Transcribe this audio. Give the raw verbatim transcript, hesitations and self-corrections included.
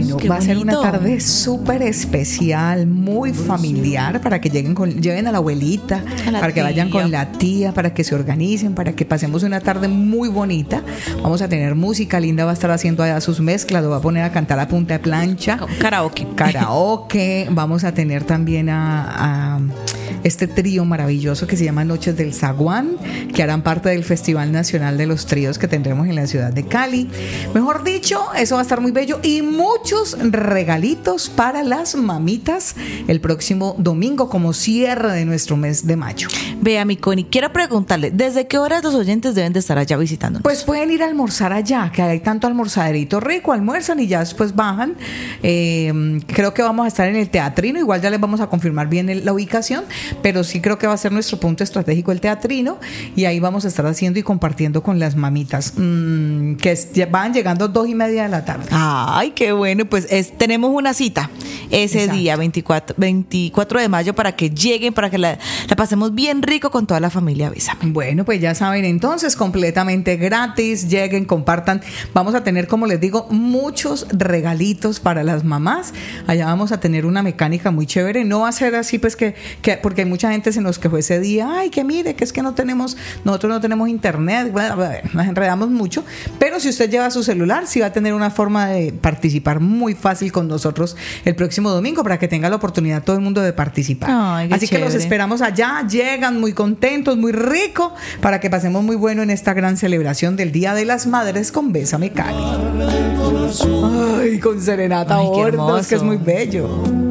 bueno, Qué va a ser una bonito. tarde súper especial, muy familiar, para que lleguen con, lleven a la abuelita, A la para que vayan tía. con la tía, para que se organicen, para que pasemos una tarde muy bonita. Vamos a tener música, Linda va a estar haciendo allá sus mezclas, lo va a poner a cantar a punta de plancha. Karaoke. Karaoke, vamos a tener también a, a este trío maravilloso que se llama Noches del Zaguán, que harán parte del Festival Nacional de los Tríos que tendremos en la ciudad de Cali. Mejor dicho, eso va a estar muy bello y muchos regalitos para las mamitas el próximo domingo como cierre de nuestro mes de mayo. Vea, mi Connie, quiero preguntarle, ¿desde qué horas los oyentes deben de estar allá visitando? Pues pueden ir a almorzar allá, que hay tanto almorzaderito rico, almuerzan y ya después bajan. Eh, creo que vamos a estar en el Teatrino, igual ya les vamos a confirmar bien el- la ubicación, pero sí creo que va a ser nuestro punto estratégico el Teatrino y ahí vamos a estar haciendo y compartiendo con las mamitas, mm, que es- ya van llegando dos y media de la tarde. Ay, qué bueno, pues es, tenemos una cita ese Exacto. día, veinticuatro, veinticuatro de mayo, para que lleguen, para que la, la pasemos bien rico con toda la familia Bésame. Bueno, pues ya saben, entonces completamente gratis, lleguen, compartan. Vamos a tener, como les digo, muchos regalitos para las mamás. Allá vamos a tener una mecánica muy chévere. No va a ser así, pues que, que porque mucha gente se nos quejó ese día. Ay, que mire, que es que no tenemos, nosotros no tenemos internet. Bueno, a ver, nos enredamos mucho. Pero si usted lleva su celular, sí va a tener una forma de participar muy fácil con nosotros el próximo domingo para que tenga la oportunidad todo el mundo de participar. Ay, qué Así que los chévere. esperamos allá, llegan muy contentos, muy rico, para que pasemos muy bueno en esta gran celebración del Día de las Madres con Bésame Cali. Ay, con Serenata Ay, qué Bordos, que es hermoso. muy bello.